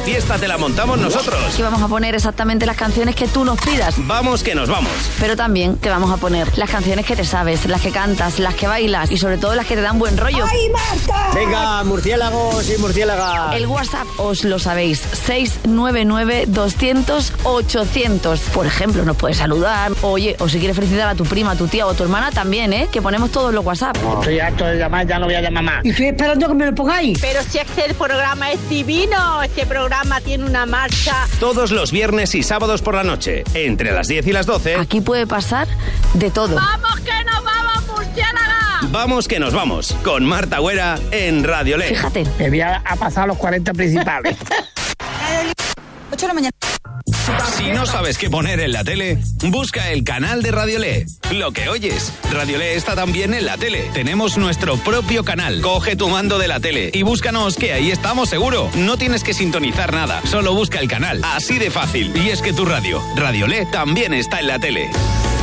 fiesta te la montamos nosotros. Aquí vamos a poner exactamente las canciones que tú nos pidas. Vamos que nos vamos. Pero también te vamos a poner las canciones que te sabes, las que cantas, las que bailas y sobre todo las que te dan buen rollo. ¡Ay, Marta! Venga, murciélagos y murciélagas. El WhatsApp os lo sabéis, 699-200-800. Por ejemplo, nos puedes saludar. Oye, o si quieres felicitar a tu prima, a tu tía o a tu hermana también, que ponemos todos los WhatsApp. Estoy harto de llamar, ya no voy a llamar más. Y estoy esperando que me lo pongáis. Pero si es que el programa es divino, este programa tiene una marcha. Todos los viernes y sábados por la noche, entre las 10 y las 12. Aquí puede pasar de todo. ¡Vamos que nos vamos, murciélaga! Vamos que nos vamos, con Marta Güera en Radio Le. Fíjate. Me voy a pasar los 40 principales. 8 de la mañana. Si no sabes qué poner en la tele, busca el canal de Radio Le. Lo que oyes, Radio Le está también en la tele. Tenemos nuestro propio canal. Coge tu mando de la tele y búscanos, que ahí estamos seguro. No tienes que sintonizar nada, solo busca el canal. Así de fácil. Y es que tu radio, Radio Le, también está en la tele.